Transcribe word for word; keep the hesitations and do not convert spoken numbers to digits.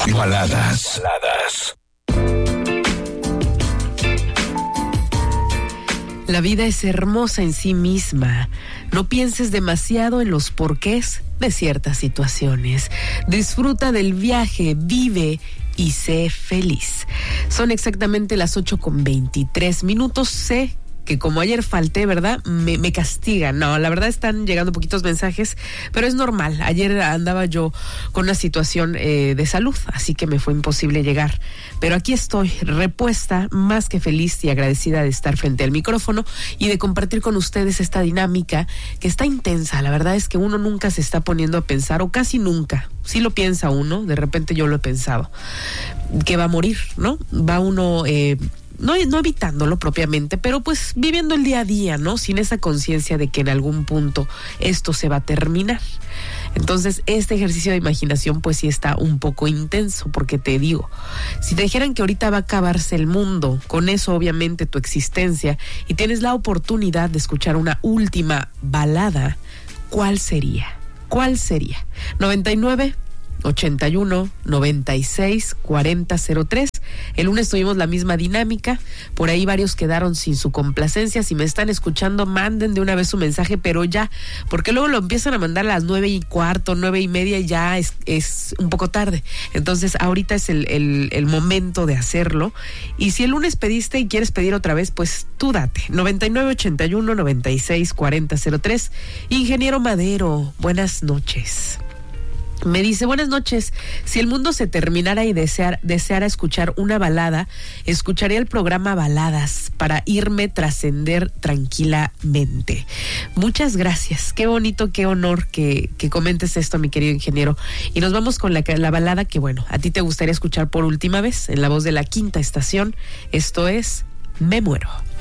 Baladas. Baladas. La vida es hermosa en sí misma. No pienses demasiado en los porqués de ciertas situaciones. Disfruta del viaje, vive y sé feliz. Son exactamente las ocho con veintitrés minutos. Sé que como ayer falté, ¿verdad? Me, me castigan. No, la verdad están llegando poquitos mensajes, pero es normal. Ayer andaba yo con una situación eh, de salud, así que me fue imposible llegar. Pero aquí estoy, repuesta, más que feliz y agradecida de estar frente al micrófono y de compartir con ustedes esta dinámica que está intensa. La verdad es que uno nunca se está poniendo a pensar, o casi nunca. Sí lo piensa uno, de repente yo lo he pensado, que va a morir, ¿no? Va uno... Eh, No, no evitándolo propiamente, pero pues viviendo el día a día, ¿no? Sin esa conciencia de que en algún punto esto se va a terminar. Entonces, este ejercicio de imaginación pues sí está un poco intenso, porque te digo, si te dijeran que ahorita va a acabarse el mundo, con eso obviamente tu existencia, y tienes la oportunidad de escuchar una última balada, ¿cuál sería? ¿Cuál sería? noventa y nueve, ochenta y uno, noventa y seis, cuarenta cero tres. El lunes tuvimos la misma dinámica, por ahí varios quedaron sin su complacencia. Si me están escuchando, manden de una vez su mensaje, pero ya, porque luego lo empiezan a mandar a las nueve y cuarto, nueve y media, y ya es, es un poco tarde. Entonces ahorita es el, el, el momento de hacerlo, y si el lunes pediste y quieres pedir otra vez, pues tú date. noventa y nueve, ochenta y uno, noventa y seis, cuarenta cero tres. Ingeniero Madero, buenas noches. Me dice, buenas noches, si el mundo se terminara y desear, deseara escuchar una balada, escucharía el programa Baladas para irme trascender tranquilamente. Muchas gracias, qué bonito, qué honor que, que comentes esto, mi querido ingeniero. Y nos vamos con la, la balada que, bueno, a ti te gustaría escuchar por última vez, en la voz de La Quinta Estación. Esto es Me Muero.